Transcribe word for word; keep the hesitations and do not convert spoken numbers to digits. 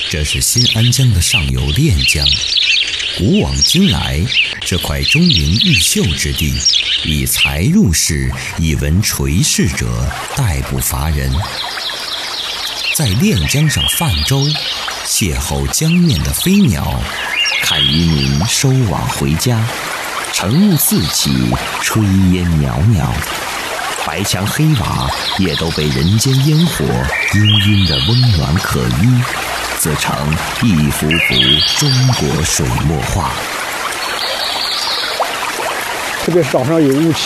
这是新安江的上游练江。古往今来，这块中原毓秀之地，以才入仕、以文垂仕者殆不乏人。在练江上泛舟，邂逅江面的飞鸟，看渔民收网回家，晨雾四起，炊烟袅袅，白墙黑瓦也都被人间烟火氤氲的温暖可依，自成一幅幅中国水墨画。 特别是早上有雾气，